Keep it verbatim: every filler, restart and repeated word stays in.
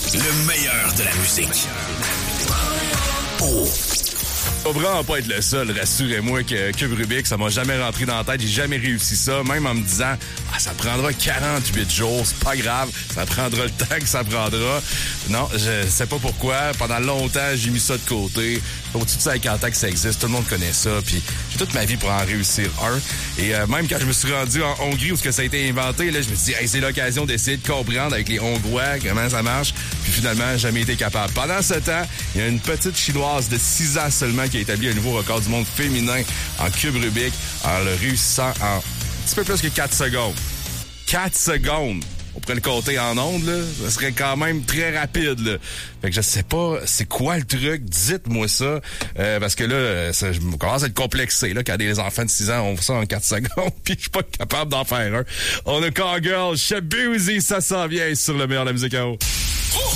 Le meilleur de la musique. Oh. Ça va vraiment pas être le seul, rassurez-moi, que Cube Rubik, ça m'a jamais rentré dans la tête, j'ai jamais réussi ça, même en me disant ah, ça prendra quarante-huit jours, c'est pas grave, ça prendra le temps que ça prendra. Non, je sais pas pourquoi, pendant longtemps, j'ai mis ça de côté. Au-dessus de cinquante ans que ça existe, tout le monde connaît ça, puis j'ai toute ma vie pour en réussir un. Et euh, même quand je me suis rendu en Hongrie où ce que ça a été inventé, là, je me suis dit hey, c'est l'occasion d'essayer de comprendre avec les Hongrois comment ça marche. Puis finalement, j'ai jamais été capable. Pendant ce temps, il y a une petite Chinoise de six ans seulement qui a établi un nouveau record du monde féminin en cube Rubik en le réussissant en un petit peu plus que quatre secondes. quatre secondes! On pourrait le compter en ondes, là. Ça serait quand même très rapide, là. Fait que je sais pas c'est quoi le truc. Dites-moi ça. Euh, parce que là, ça, je commence à être complexé, là, quand des enfants de six ans ont ça en quatre secondes, puis je suis pas capable d'en faire un. On a Call Girl, Shabuzi, ça s'en vient sur le meilleur de la musique à eau.